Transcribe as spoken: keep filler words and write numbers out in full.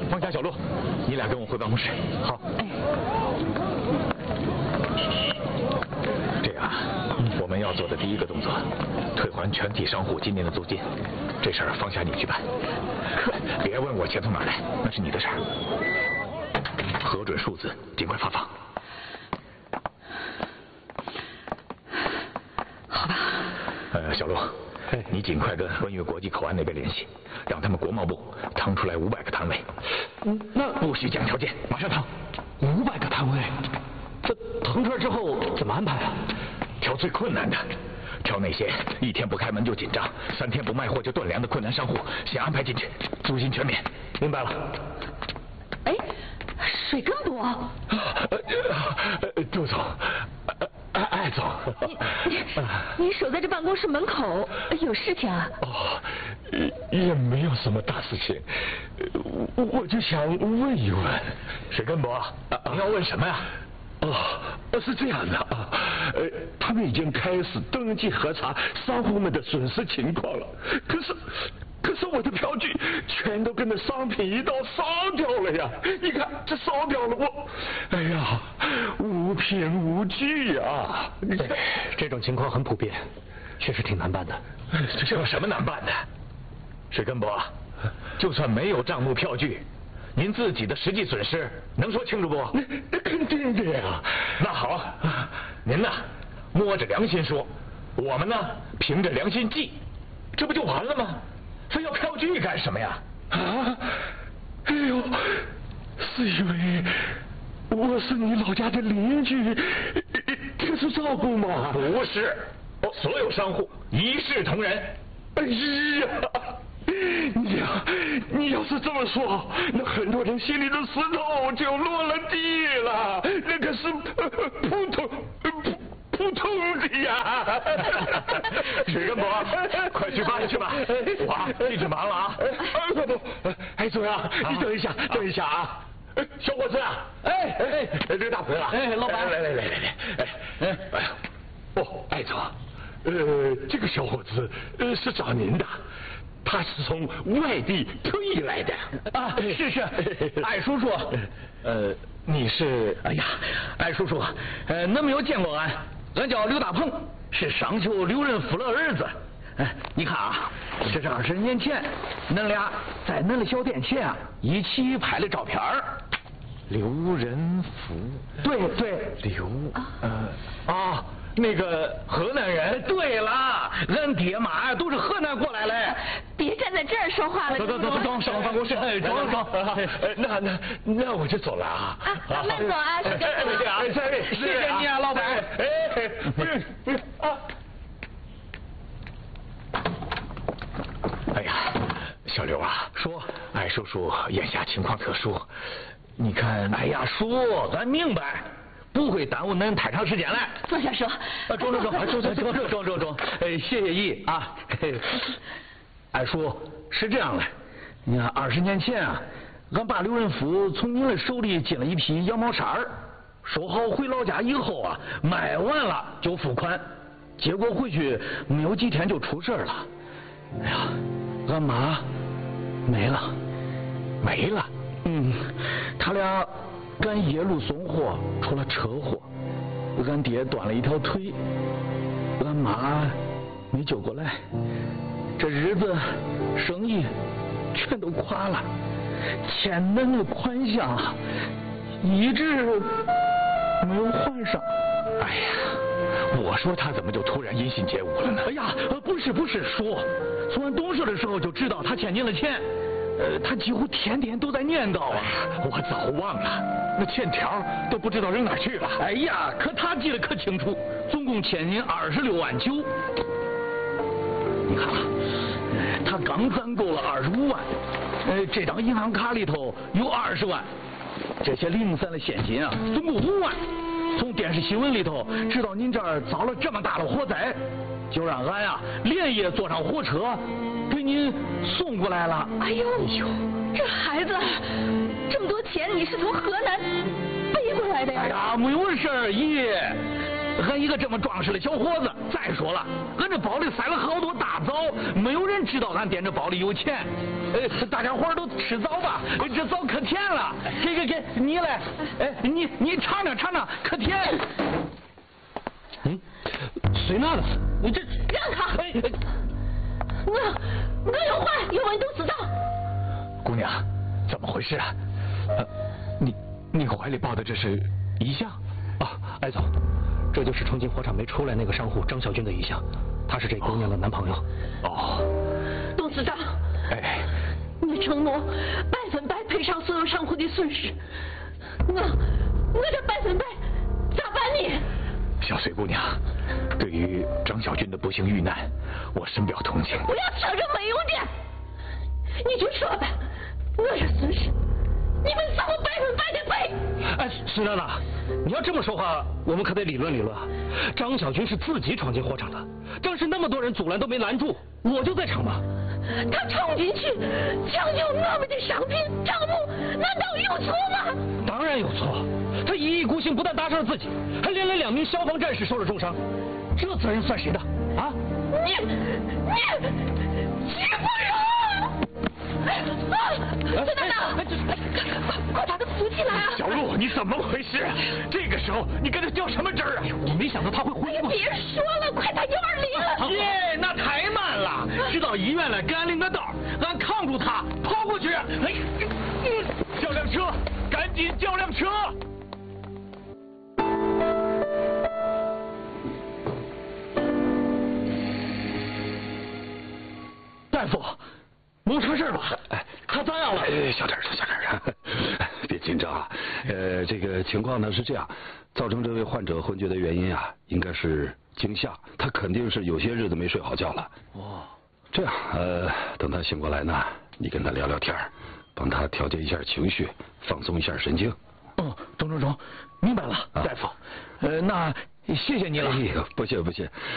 方家、小路，你俩跟我回办公室。好。哎。这样，我们要做的第一个动作，退还全体商户今年的租金。这事儿方家你去办。可别问我钱从哪来，那是你的事儿。核准数字，尽快发放。 好吧。 呃，小陆，你尽快跟温榆国际口岸那边联系，让他们国贸部腾出来五百个摊位。嗯，那不许讲条件，马上腾。 五百个摊位，这腾出来之后怎么安排啊？ 挑最困难的，挑那些一天不开门就紧张，三天不卖货就断粮的困难商户，先安排进去，租金全免。明白了。 哎，水根伯。 杜总，艾艾总， 你你你守在这办公室门口，有事情啊？ 哦，也没有什么大事情，我我就想问一问， 水根伯，你要问什么呀？ 哦，是这样的啊，呃，他们已经开始登记核查商户们的损失情况了，可是，可是我的票据全都跟着商品一道烧掉了呀！你看这烧掉了，我，哎呀，无凭无据啊！ 这种情况很普遍，确实挺难办的。 这有什么难办的？水根伯，就算没有账目票据，您自己的实际损失能说清楚不？ 那那肯定的呀。 那好，您呢摸着良心说，我们呢凭着良心记，这不就完了吗？非要票据干什么呀？ 啊！哎呦，是因为我是你老家的邻居，特殊照顾吗？ 不是，所有商户一视同仁。 哎呀！你要你要是这么说，那很多人心里的石头就落了地了，那可是扑通扑扑通的呀！ 水根伯，快去办去吧，我进去忙了啊！ 不不，哎，总呀，你等一下，等一下啊！小伙子啊，哎哎，刘大奎啊， 哎，老板， 来来来来来，哎哎哎，哦，艾总，呃，这个小伙子呃是找您的。他是从外地特意来的啊！是是，艾叔叔， 呃，你是？ 哎呀，艾叔叔，呃，恁没有见过俺，俺叫刘大鹏，是商丘刘仁福的儿子。哎，你看啊，这是二十年前，恁俩在恁的小店前啊一起拍的照片儿。 刘仁福， 对对， 刘呃啊。那个河南人。 对了，俺爹妈都是河南过来的。 别站在这儿说话了。 走走走走走，上办公室。 哎，走走走。 那那那我就走了啊。 啊，慢走啊，水根伯。 谢谢你啊，老板。 哎，不是不是啊。 哎呀，小刘啊， 说， 艾叔叔眼下情况特殊，你看。 哎呀，叔，咱明白。不会耽误恁太长时间了。 坐下说。 啊，中中中，中中中中中中，哎，谢谢姨啊。艾叔，是这样的，你看二十年前啊，俺爸刘仁福从您的手里进了一批羊毛衫儿，收好回老家以后啊，卖完了就付款，结果回去没有几天就出事了。哎呀，俺妈没了， 没了。 嗯，他俩。赶夜路送货出了车祸，俺爹断了一条腿，俺妈没救过来，这日子生意全都垮了，欠恁的款项一直没有还上。 哎呀，我说他怎么就突然音信皆无了呢？ 哎呀，不是不是，叔，从俺懂事的时候就知道他欠您的钱。呃，他几乎天天都在念叨啊！ 我早忘了，那欠条都不知道扔哪去了。 哎呀，可他记得可清楚，总共欠您二十六万九。你看啊，他刚攒够了二十五万，呃，这张银行卡里头有二十万，这些零散的现金啊，总共五万。从电视新闻里头知道您这儿遭了这么大的火灾，就让俺呀连夜坐上火车给您送过来了。 哎呦，这孩子，这么多钱你是从河南背过来的呀？ 哎呀，没有事儿，姨。 俺一个这么壮实的小伙子。再说了，俺这包里塞了好多大枣，没有人知道俺掂着包里有钱。呃，大家伙都吃枣吧，这枣可甜了。给给给，你来，哎，你你尝尝尝尝，可甜。 嗯，谁那的？你这让开！ 哎， 我我有话要问董事长。 姑娘，怎么回事啊？呃，你你怀里抱的这是遗像？ 啊，艾总，这就是重庆火场没出来那个商户张小军的遗像，他是这姑娘的男朋友。 哦， 董事长， 哎， 你承诺百分百赔偿所有商户的损失，我我这百分百咋办呢？ 小水姑娘，对于张小军的不幸遇难，我深表同情。 不要扯这没用的，你就说吧，我这损失，你们让我百分百的赔。 哎，孙娜娜，你要这么说话，我们可得理论理论啊。张小军是自己闯进火场的，当时那么多人阻拦都没拦住，我就在场嘛。 他冲进去抢救我们的商品账目，难道有错吗？ 当然有错，他一意孤行，不但搭上了自己，还连累两名消防战士受了重伤，这责任算谁的啊？ 你你欺负人！啊！孙娜娜，快把他扶起来啊！ 小陆，你怎么回事？这个时候你跟他较什么真儿啊？ 我没想到他会回过去。 别说了，快打幺二零！ 耶，那太慢了，去到医院来，给俺领个道，俺扛住他，跑过去。哎， 叫辆车，赶紧叫辆车！ 大夫，没啥事吧？ 哎， 他咋样了？ 哎，小点声，小点声，别紧张啊。呃，这个情况呢是这样，造成这位患者昏厥的原因啊，应该是惊吓，他肯定是有些日子没睡好觉了。哦，这样，呃，等他醒过来呢，你跟他聊聊天，帮他调节一下情绪，放松一下神经。 哦，中中中，明白了，大夫。呃，那谢谢你了。 哎，不谢不谢。